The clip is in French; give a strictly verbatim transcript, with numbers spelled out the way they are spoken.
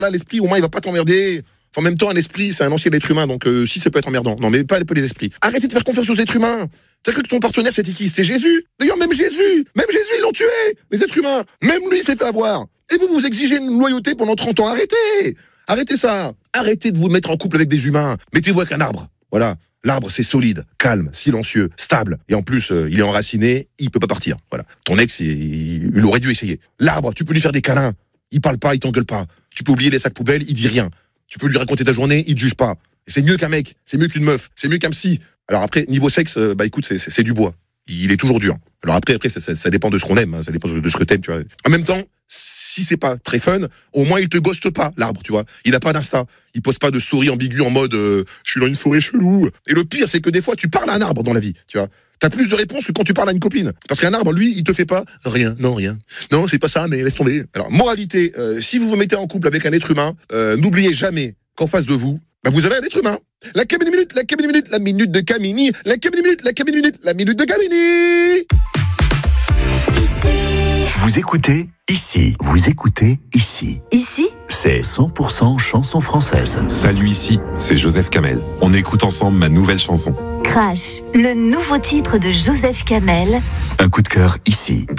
Là, l'esprit, au moins, il va pas t'emmerder. Enfin, en même temps, un esprit, c'est un ancien être humain, donc euh, si ça peut être emmerdant. Non, mais pas, pas les esprits. Arrêtez de faire confiance aux êtres humains. T'as cru que ton partenaire, c'était qui? C'était Jésus. D'ailleurs, même Jésus, même Jésus, ils l'ont tué, les êtres humains. Même lui, il s'est fait avoir. Et vous, vous exigez une loyauté pendant trente ans. Arrêtez. Arrêtez ça. Arrêtez de vous mettre en couple avec des humains. Mettez-vous avec un arbre. Voilà. L'arbre, c'est solide, calme, silencieux, stable. Et en plus, euh, il est enraciné, il peut pas partir. Voilà. Ton ex, il, il aurait dû essayer. L'arbre, tu peux lui faire des câlins. Il parle pas, il t'engueule pas. Tu peux oublier les sacs poubelles, il dit rien. Tu peux lui raconter ta journée, il te juge pas. Et c'est mieux qu'un mec, c'est mieux qu'une meuf, c'est mieux qu'un psy. Alors après, niveau sexe, euh, bah écoute, c'est, c'est, c'est du bois. Il est toujours dur. Alors après, après ça, ça, ça dépend de ce qu'on aime, hein, ça dépend de ce que t'aimes, tu vois. En même temps, si c'est pas très fun, au moins il te ghoste pas, l'arbre, tu vois. Il a pas d'insta, il poste pas de story ambiguë en mode euh, je suis dans une forêt chelou. Et le pire, c'est que des fois, tu parles à un arbre dans la vie, tu vois. T'as plus de réponses que quand tu parles à une copine. Parce qu'un arbre, lui, il te fait pas rien, non, rien. Non, c'est pas ça, mais laisse tomber. Alors, moralité, euh, si vous vous mettez en couple avec un être humain, euh, n'oubliez jamais qu'en face de vous, bah, vous avez un être humain. La cabine minute, la cabine minute, la minute de Camini, la cabine minute, la cabine minute, la minute de Camini. Vous écoutez ici, vous écoutez ici. Ici, c'est cent pour cent chanson française. Salut, ici, c'est Joseph Kamel. On écoute ensemble ma nouvelle chanson. Crash, le nouveau titre de Joseph Kamel. Un coup de cœur ici.